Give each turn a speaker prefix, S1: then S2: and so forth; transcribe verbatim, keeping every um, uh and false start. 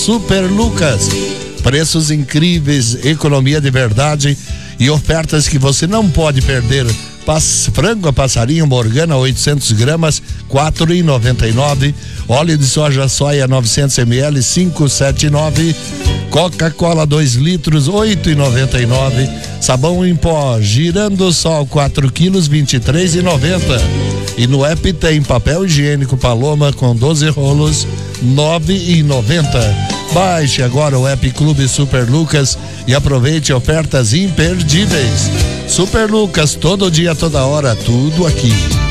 S1: Super Lucas. Preços incríveis, economia de verdade e ofertas que você não pode perder. Pas, frango a passarinho Morgana oitocentos gramas, quatro reais e noventa e nove centavos. Óleo de soja soia novecentos mililitros, cinco reais e setenta e nove centavos. Coca-Cola dois litros, oito reais e noventa e nove centavos. Sabão em pó Girando Sol quatro quilos, vinte e três reais e noventa centavos. E no app tem papel higiênico Paloma com doze rolos, nove reais e noventa centavos. Baixe agora o app Clube Super Lucas e aproveite ofertas imperdíveis. Super Lucas, todo dia, toda hora, tudo aqui.